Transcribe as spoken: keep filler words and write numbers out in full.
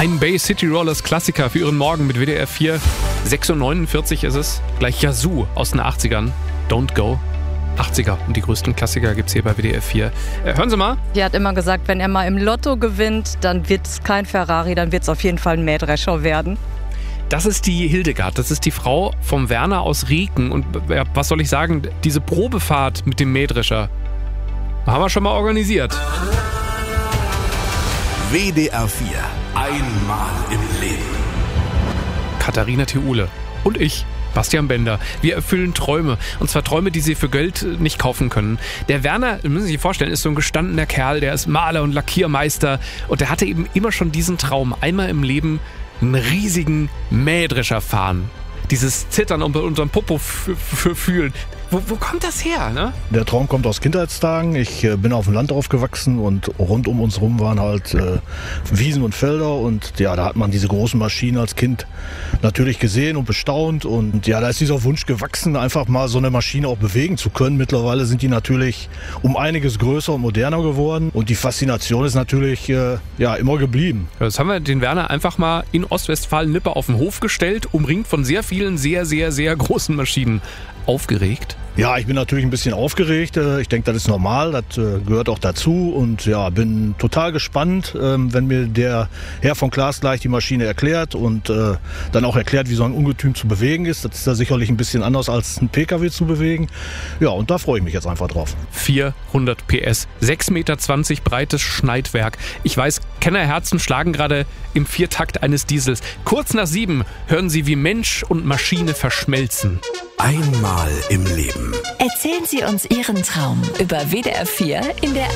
Ein Bay City Rollers Klassiker für Ihren Morgen mit W D R vier. sechs Uhr neunundvierzig ist es. Gleich Yazoo aus den achtzigern. Don't Go. achtziger. Und die größten Klassiker gibt's hier bei W D R vier. Äh, hören Sie mal. Die hat immer gesagt, wenn er mal im Lotto gewinnt, dann wird es kein Ferrari, dann wird es auf jeden Fall ein Mähdrescher werden. Das ist die Hildegard, das ist die Frau vom Werner aus Rieken. Und ja, was soll ich sagen, diese Probefahrt mit dem Mähdrescher haben wir schon mal organisiert. W D R vier. Einmal im Leben. Katharina Theule und ich, Bastian Bender. Wir erfüllen Träume. Und zwar Träume, die Sie für Geld nicht kaufen können. Der Werner, müssen Sie sich vorstellen, ist so ein gestandener Kerl, der ist Maler und Lackiermeister. Und der hatte eben immer schon diesen Traum, einmal im Leben einen riesigen Mähdrescher fahren. Dieses Zittern unter unserem Popo f- f- fühlen. Wo, wo kommt das her, ne? Der Traum kommt aus Kindheitstagen. Ich äh, bin auf dem Land aufgewachsen und rund um uns rum waren halt äh, Wiesen und Felder. Und ja, da hat man diese großen Maschinen als Kind natürlich gesehen und bestaunt. Und ja, da ist dieser Wunsch gewachsen, einfach mal so eine Maschine auch bewegen zu können. Mittlerweile sind die natürlich um einiges größer und moderner geworden. Und die Faszination ist natürlich äh, ja, immer geblieben. Jetzt haben wir den Werner einfach mal in Ostwestfalen-Lippe auf den Hof gestellt, umringt von sehr vielen, sehr, sehr, sehr großen Maschinen. Aufgeregt? Ja, ich bin natürlich ein bisschen aufgeregt. Ich denke, das ist normal, das gehört auch dazu. Und ja, bin total gespannt, wenn mir der Herr von Klaas gleich die Maschine erklärt und dann auch erklärt, wie so ein Ungetüm zu bewegen ist. Das ist da sicherlich ein bisschen anders als ein P K W zu bewegen. Ja, und da freue ich mich jetzt einfach drauf. vierhundert P S, sechs Meter zwanzig breites Schneidwerk. Ich weiß, Kennerherzen schlagen gerade im Viertakt eines Diesels. Kurz nach sieben hören Sie, wie Mensch und Maschine verschmelzen. Einmal im Leben. Erzählen Sie uns Ihren Traum über W D R vier in der